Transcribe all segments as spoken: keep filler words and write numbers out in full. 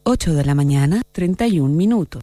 ocho de la mañana, treinta y un minutos.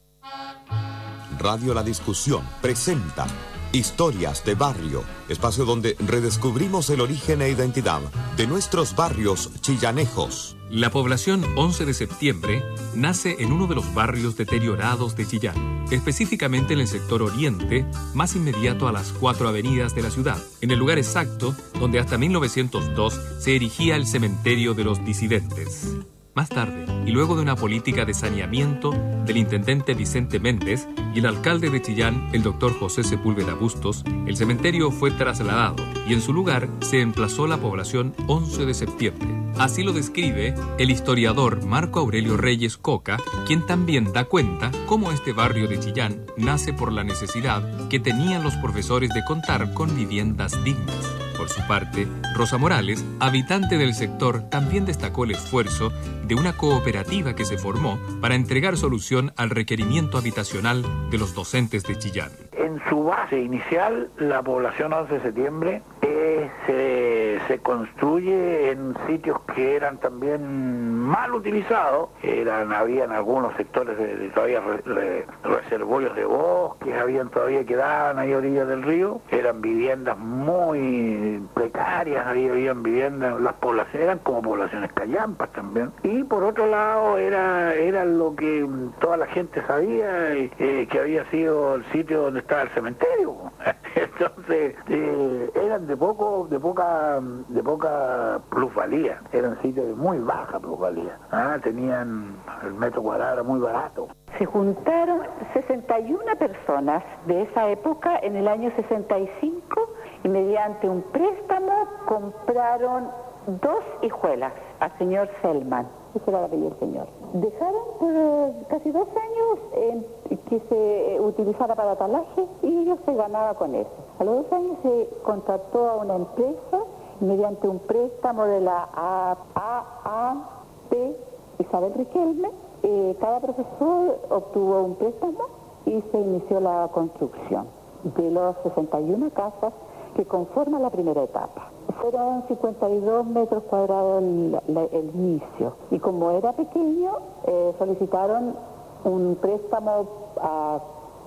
Radio La Discusión presenta Historias de Barrio, espacio donde redescubrimos el origen e identidad de nuestros barrios chillanejos. La población once de septiembre nace en uno de los barrios deteriorados de Chillán, específicamente en el sector oriente, más inmediato a las cuatro avenidas de la ciudad, en el lugar exacto donde hasta mil novecientos dos se erigía el cementerio de los disidentes. Más tarde, y luego de una política de saneamiento del intendente Vicente Méndez y el alcalde de Chillán, el doctor José Sepúlveda Bustos, el cementerio fue trasladado y en su lugar se emplazó la población once de septiembre. Así lo describe el historiador Marco Aurelio Reyes Coca, quien también da cuenta cómo este barrio de Chillán nace por la necesidad que tenían los profesores de contar con viviendas dignas. Por su parte, Rosa Morales, habitante del sector, también destacó el esfuerzo de una cooperativa que se formó para entregar solución al requerimiento habitacional de los docentes de Chillán. En su base inicial, la población once de septiembre eh, se, se construye en sitios que eran también mal utilizados. Eran, habían algunos sectores de, de todavía re, re, reservorios de bosques, habían todavía quedaban ahí a orillas del río. Eran viviendas muy precarias, ahí habían viviendas, las poblaciones eran como poblaciones callampas también. Y por otro lado era, era lo que toda la gente sabía, eh, que había sido el sitio donde estaba el cementerio. Entonces eh, eran de poco, de poca, de poca plusvalía, eran sitios de muy baja plusvalía. Ah, tenían el metro cuadrado era muy barato. Se juntaron sesenta y una personas de esa época en el año sesenta y cinco y mediante un préstamo compraron dos hijuelas al señor Selman. Ese era el apellido del señor. Dejaron por casi dos años eh, que se utilizara para talaje y ellos se ganaba con eso. A los dos años se contrató a una empresa mediante un préstamo de la A A P Isabel Riquelme. Eh, cada profesor obtuvo un préstamo y se inició la construcción de los sesenta y una casas que conforman la primera etapa. Fueron cincuenta y dos metros cuadrados el, el inicio. Y como era pequeño, eh, solicitaron un préstamo a,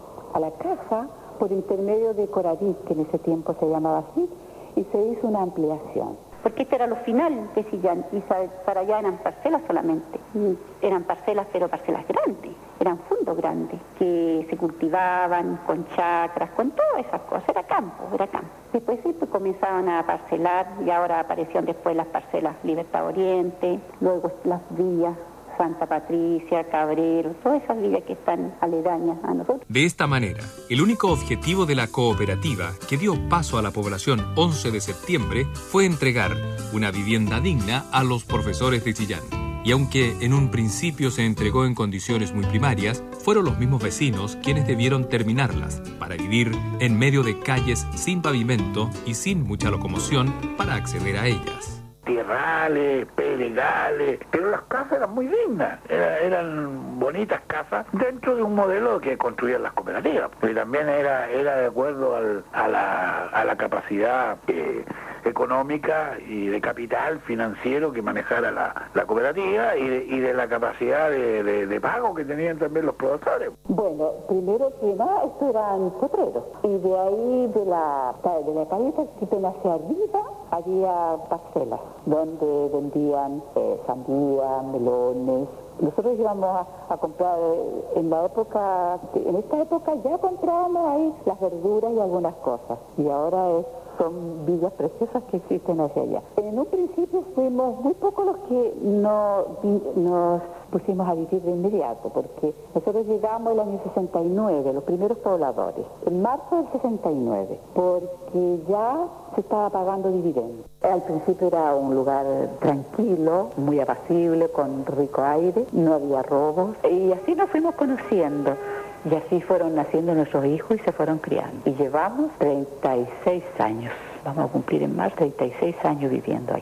a la caja por intermedio de Coravit, que en ese tiempo se llamaba así, y se hizo una ampliación. Porque este era lo final de Chillán, y para allá eran parcelas solamente. Eran parcelas, pero parcelas grandes. Eran fundos grandes, que se cultivaban con chacras, con todas esas cosas. Era campo, era campo. Después sí, pues, comenzaban a parcelar, y ahora aparecieron después las parcelas Libertad Oriente, luego las villas Santa Patricia, Cabrero, todas esas villas que están aledañas a nosotros. De esta manera, el único objetivo de la cooperativa que dio paso a la población once de septiembre fue entregar una vivienda digna a los profesores de Chillán. Y aunque en un principio se entregó en condiciones muy primarias, fueron los mismos vecinos quienes debieron terminarlas para vivir en medio de calles sin pavimento y sin mucha locomoción para acceder a ellas. Tierrales, pedregales, pero las casas eran muy dignas, era, eran bonitas casas dentro de un modelo que construían las cooperativas, y también era, era de acuerdo al, a, la, a la capacidad eh, económica y de capital financiero que manejara la, la cooperativa y de, y de la capacidad de, de, de pago que tenían también los productores. Bueno, primero que nada, estos eran potreros, y de ahí de la, de la calle hacia arriba había parcelas donde vendían eh, sandías, melones. Nosotros íbamos a, a comprar eh, en la época, en esta época ya comprábamos ahí las verduras y algunas cosas, y ahora es, son villas preciosas que existen hacia allá. En un principio fuimos muy pocos los que no, nos pusimos a vivir de inmediato, porque nosotros llegamos el año sesenta y nueve, los primeros pobladores, en marzo del sesenta y nueve, porque ya se estaba pagando dividendos. Al principio era un lugar tranquilo, muy apacible, con rico aire, no había robos, y así nos fuimos conociendo. Y así fueron naciendo nuestros hijos y se fueron criando. Y llevamos treinta y seis años. Vamos a cumplir en marzo treinta y seis años viviendo aquí.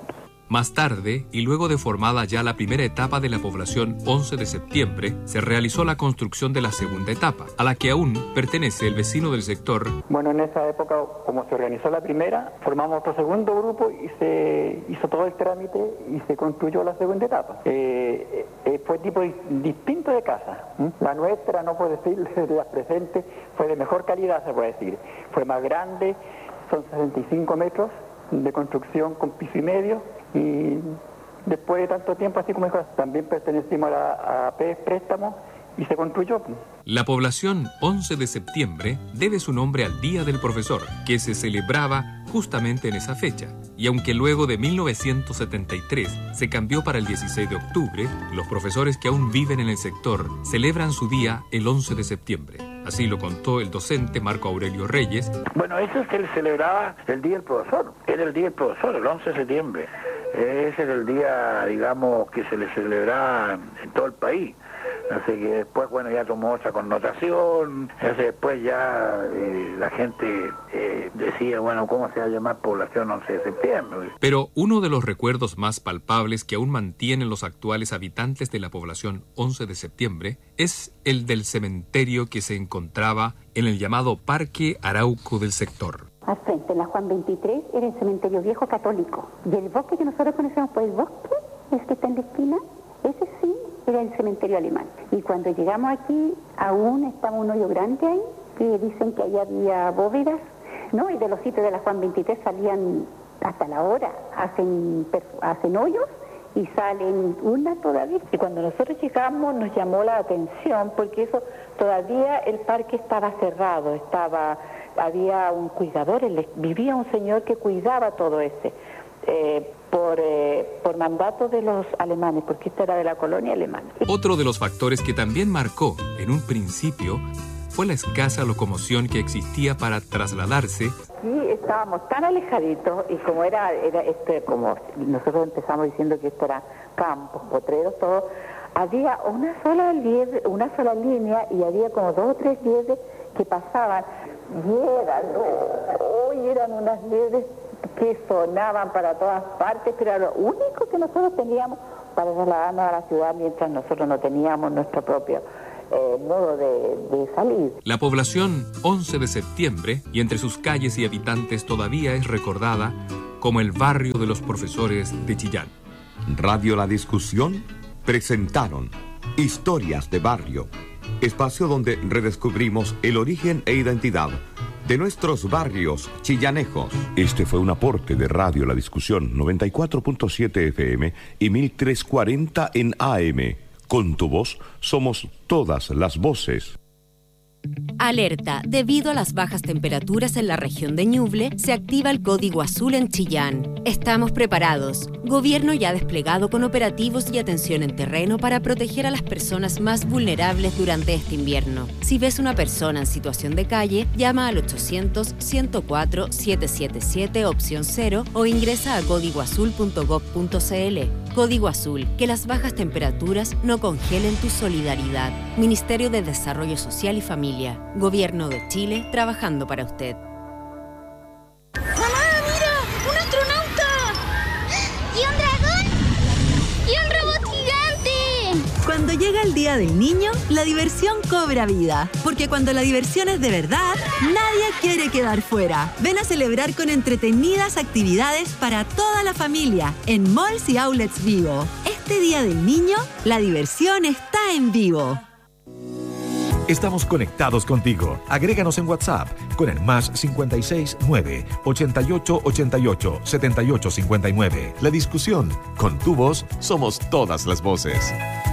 Más tarde, y luego de formada ya la primera etapa de la población once de septiembre, se realizó la construcción de la segunda etapa, a la que aún pertenece el vecino del sector. Bueno, en esa época, como se organizó la primera, formamos otro segundo grupo y se hizo todo el trámite y se construyó la segunda etapa. Eh, eh, fue tipo distinto de casa. ¿Mm? La nuestra, no puedo decir, de las presentes, fue de mejor calidad, se puede decir. Fue más grande, son sesenta y cinco metros de construcción con piso y medio. Y después de tanto tiempo, así como dijo, también pertenecimos a, la, a P E S Préstamo y se construyó. La población once de septiembre debe su nombre al Día del Profesor, que se celebraba justamente en esa fecha. Y aunque luego de mil novecientos setenta y tres se cambió para el dieciséis de octubre, los profesores que aún viven en el sector celebran su día el once de septiembre. Así lo contó el docente Marco Aurelio Reyes. Bueno, eso es que él celebraba el Día del Profesor. Era el Día del Profesor, el once de septiembre. Ese era el día, digamos, que se le celebraba en todo el país. Así que después, bueno, ya tomó otra connotación. Así después ya eh, la gente eh, decía, bueno, ¿cómo se va a llamar población once de septiembre? Pero uno de los recuerdos más palpables que aún mantienen los actuales habitantes de la población once de septiembre es el del cementerio que se encontraba en el llamado Parque Arauco del sector. Al frente, en la Juan veintitrés, era el cementerio viejo católico. Y el bosque que nosotros conocemos por el bosque, el que está en la esquina, ese sí era el cementerio alemán. Y cuando llegamos aquí, aún estaba un hoyo grande ahí, que dicen que ahí había bóvedas, ¿no? Y de los sitios de la Juan veintitrés salían hasta la hora, hacen, hacen hoyos y salen una todavía. Y cuando nosotros llegamos nos llamó la atención, porque eso todavía el parque estaba cerrado, estaba... había un cuidador, vivía un señor que cuidaba todo ese, eh, por, eh, por mandato de los alemanes, porque esto era de la colonia alemana. Otro de los factores que también marcó en un principio fue la escasa locomoción que existía para trasladarse. Sí, estábamos tan alejaditos y como era, era este, como nosotros empezamos diciendo que esto era campos, potreros, todo, había una sola liebre, una sola línea y había como dos o tres liebres que pasaban. Y eran, hoy eran unas liebres que sonaban para todas partes, pero era lo único que nosotros teníamos para trasladarnos a la ciudad mientras nosotros no teníamos nuestro propio eh, modo de, de salir. La población once de septiembre, y entre sus calles y habitantes todavía es recordada como el barrio de los profesores de Chillán. Radio La Discusión presentaron Historias de Barrio, espacio donde redescubrimos el origen e identidad de nuestros barrios chillanejos. Este fue un aporte de Radio La Discusión, noventa y cuatro punto siete F M y mil trescientos cuarenta en A M. Con tu voz somos todas las voces. Alerta, debido a las bajas temperaturas en la región de Ñuble, se activa el código azul en Chillán. Estamos preparados. Gobierno ya desplegado con operativos y atención en terreno para proteger a las personas más vulnerables durante este invierno. Si ves una persona en situación de calle, llama al ochocientos, ciento cuatro, setecientos setenta y siete opción cero o ingresa a código azul punto gob punto c l. Código Azul, que las bajas temperaturas no congelen tu solidaridad. Ministerio de Desarrollo Social y Familia. Gobierno de Chile, trabajando para usted. ¡Mamá, mira! ¡Un astronauta! ¿Y un dragón? ¡Y un robot gigante! Cuando llega el Día del Niño, la diversión cobra vida. Porque cuando la diversión es de verdad, nadie quiere quedar fuera. Ven a celebrar con entretenidas actividades para toda la familia en Malls y Outlets Vivo. Este Día del Niño, la diversión está en Vivo. Estamos conectados contigo. Agréganos en WhatsApp con el más cincuenta y seis, nueve, ochenta y ocho, ochenta y ocho, setenta y ocho cincuenta y nueve. La Discusión. Con tu voz somos todas las voces.